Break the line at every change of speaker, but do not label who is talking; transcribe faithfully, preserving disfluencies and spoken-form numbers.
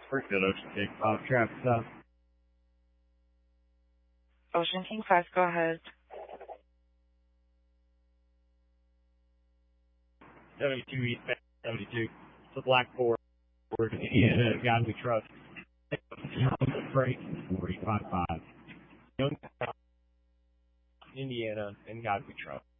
Springfield, Ocean King five, traffic stop.
Ocean King five, go ahead.
seventy-two eastbound, seventy-two. It's a black Ford, Indiana, guy we trust. Freight, forty-five five. Youngstown, Indiana, and God we trust.